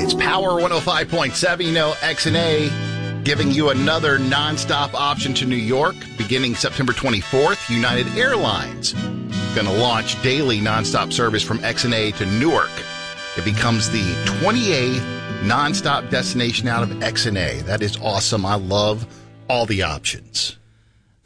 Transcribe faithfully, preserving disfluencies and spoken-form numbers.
It's Power one oh five point seven. You know, X and A giving you another nonstop option to New York beginning September twenty-fourth. United Airlines going to launch daily nonstop service from X and A to Newark. It becomes the twenty-eighth nonstop destination out of X and A. That is awesome. I love all the options.